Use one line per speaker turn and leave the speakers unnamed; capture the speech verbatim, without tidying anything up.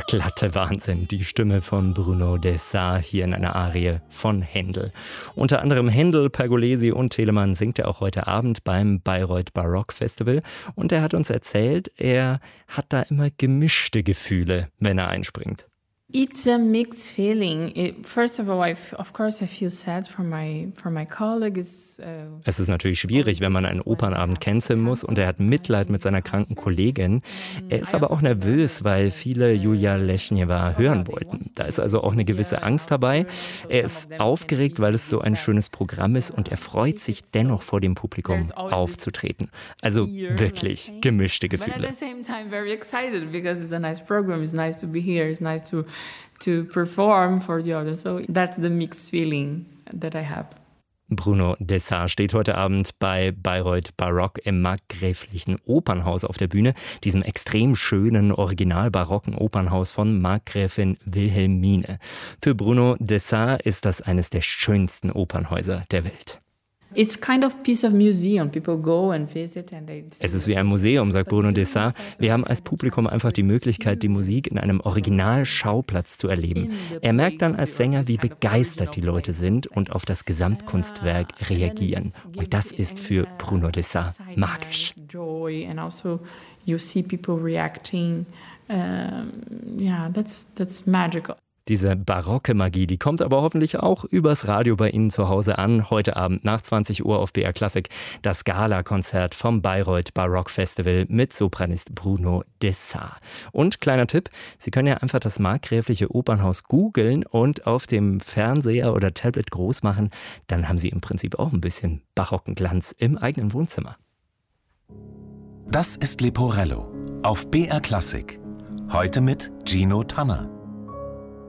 glatte Wahnsinn. Die Stimme von Bruno Desar hier in einer Arie von Händel. Unter anderem Händel, Pergolesi und Telemann singt er auch heute Abend beim Bayreuth Baroque Festival. Und er hat uns erzählt, er hat da immer gemischte Gefühle, wenn er einspringt.
It's a mixed feeling. It, first of all, I f- of course I feel sad for my for my colleagues. Uh,
es ist natürlich schwierig, wenn man einen Opernabend canceln muss, und er hat Mitleid mit seiner kranken Kollegin. Er ist aber auch nervös, weil viele Julia Leschnjewa hören wollten. Da ist also auch eine gewisse Angst dabei. Er ist aufgeregt, weil es so ein schönes Programm ist, und er freut sich dennoch, vor dem Publikum aufzutreten. Also wirklich gemischte Gefühle.
to perform for the others. So that's the mixed feeling that I have.
Bruno Desar steht heute Abend bei Bayreuth Baroque im markgräflichen Opernhaus auf der Bühne, diesem extrem schönen, original-barocken Opernhaus von Markgräfin Wilhelmine. Für Bruno Desar ist das eines der schönsten Opernhäuser der Welt.
It's kind of piece of museum. People go and visit and they
Es ist wie ein Museum, sagt Bruno Desar. Wir haben als Publikum einfach die Möglichkeit, die Musik in einem Originalschauplatz zu erleben. Er merkt dann als Sänger, wie begeistert die Leute sind und auf das Gesamtkunstwerk reagieren. Und das ist für Bruno Desar magisch.
And also you see people reacting. Um, yeah, that's that's magical.
Diese barocke Magie, die kommt aber hoffentlich auch übers Radio bei Ihnen zu Hause an. Heute Abend nach zwanzig Uhr auf B R Classic das Gala-Konzert vom Bayreuth Baroque Festival mit Sopranist Bruno Desar. Und kleiner Tipp, Sie können ja einfach das markgräfliche Opernhaus googeln und auf dem Fernseher oder Tablet groß machen. Dann haben Sie im Prinzip auch ein bisschen barocken Glanz im eigenen Wohnzimmer.
Das ist Leporello auf B R Classic. Heute mit Gino Tanner.